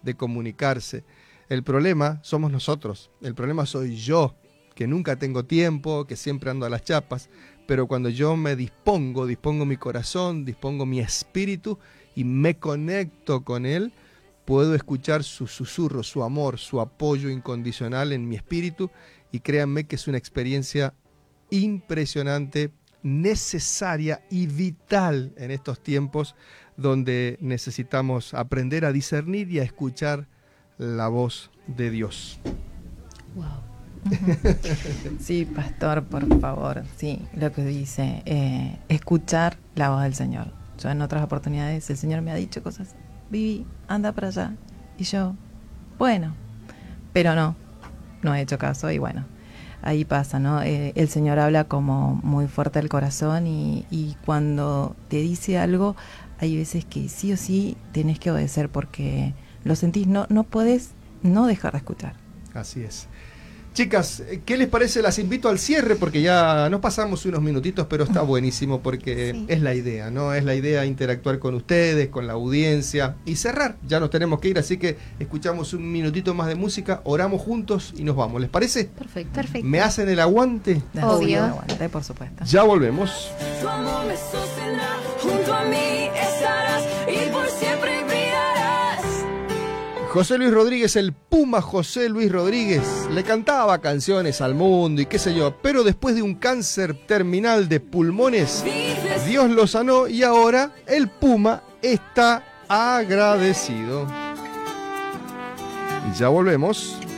de comunicarse. El problema somos nosotros, el problema soy yo, que nunca tengo tiempo, que siempre ando a las chapas, pero cuando yo me dispongo mi corazón, dispongo mi espíritu y me conecto con Él, puedo escuchar su susurro, su amor, su apoyo incondicional en mi espíritu, y créanme que es una experiencia impresionante, necesaria y vital en estos tiempos donde necesitamos aprender a discernir y a escuchar la voz de Dios. Wow. Sí, pastor, por favor, sí, lo que dice, escuchar la voz del Señor. Yo en otras oportunidades el Señor me ha dicho cosas, Vivi, anda para allá, y yo, bueno, pero no he hecho caso, y bueno, ahí pasa, ¿no? El Señor habla como muy fuerte al corazón, y cuando te dice algo, hay veces que sí o sí tenés que obedecer porque lo sentís, no podés no dejar de escuchar. Así es. Chicas, ¿qué les parece? Las invito al cierre porque ya nos pasamos unos minutitos, pero está buenísimo porque sí, es la idea, ¿no? Es la idea interactuar con ustedes, con la audiencia y cerrar. Ya nos tenemos que ir, así que escuchamos un minutito más de música, oramos juntos y nos vamos. ¿Les parece? Perfecto. Perfecto. ¿Me hacen el aguante? Obvio. El aguante, por supuesto. Ya volvemos. Tu amor me sostendrá, junto a mí estarás y por siempre brillarás. José Luis Rodríguez, el Puma José Luis Rodríguez, le cantaba canciones al mundo y qué sé yo, pero después de un cáncer terminal de pulmones, Dios lo sanó y ahora el Puma está agradecido. Y ya volvemos.